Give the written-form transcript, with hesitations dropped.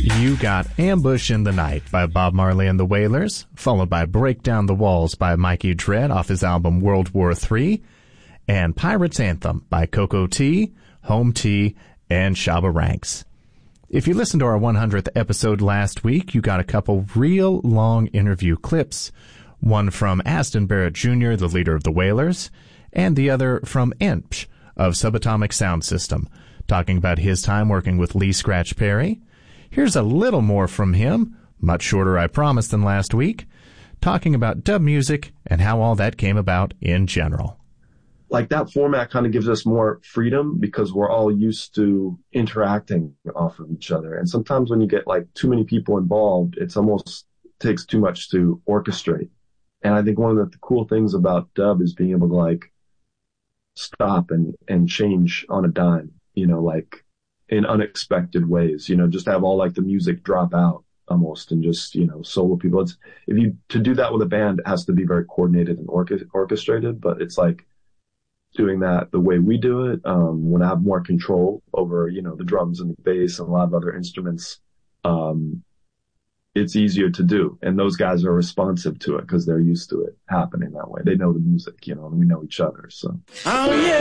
You got Ambush in the Night by Bob Marley and the Wailers, followed by Break Down the Walls by Mikey Dread off his album World War III, and Pirate's Anthem by Coco T, Home T, and Shabba Ranks. If you listened to our 100th episode last week, you got a couple real long interview clips, one from Aston Barrett Jr., the leader of the Wailers, and the other from Enpsh of Subatomic Sound System, talking about his time working with Lee Scratch Perry. Here's a little more from him, much shorter I promise than last week, talking about dub music and how all that came about in general. Like that format kind of gives us more freedom because we're all used to interacting off of each other. And sometimes when you get like too many people involved, it's almost takes too much to orchestrate. And I think one of the cool things about dub is being able to like stop and change on a dime, you know, like in unexpected ways, you know, just have all like the music drop out almost and just, you know, solo people. To do that with a band, it has to be very coordinated and orchestrated, but it's like doing that the way we do it, when I have more control over, you know, the drums and the bass and a lot of other instruments, it's easier to do. And those guys are responsive to it because they're used to it happening that way. They know the music, you know, and we know each other. So. Oh, yeah.